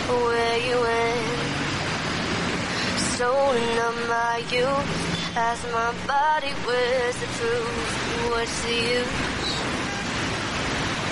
where you went. Stolen up my youth as my body wears the truth. What's the use?